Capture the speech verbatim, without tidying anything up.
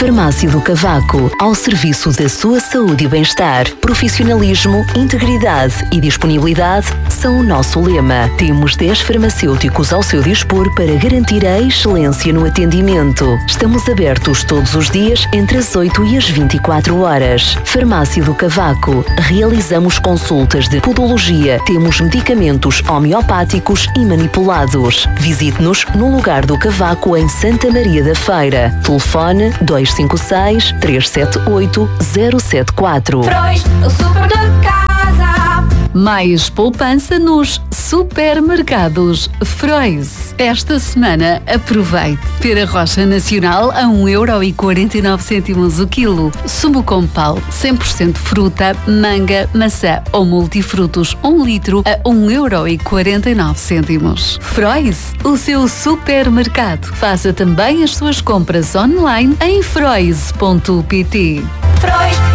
Farmácia do Cavaco, ao serviço da sua saúde e bem-estar. Profissionalismo, integridade e disponibilidade são o nosso lema. Temos dez farmacêuticos ao seu dispor para garantir a excelência no atendimento. Estamos abertos todos os dias entre as oito e as vinte e quatro horas. Farmácia do Cavaco. Realizamos consultas de podologia. Temos medicamentos homeopáticos e manipulados. Visite-nos no lugar do Cavaco em Santa Maria da Feira. Telefone dois cinco seis, três sete oito, zero sete quatro. Frois, o super de casa. Mais poupança nos supermercados Frois. Esta semana aproveite. Pera roxa nacional a um euro e quarenta e nove cêntimos o quilo. Sumo com pau, cem por cento fruta, manga, maçã ou multifrutos, um litro a um euro e quarenta e nove cêntimos. Frois, o seu supermercado. Faça também as suas compras online em frois ponto pt. Frois.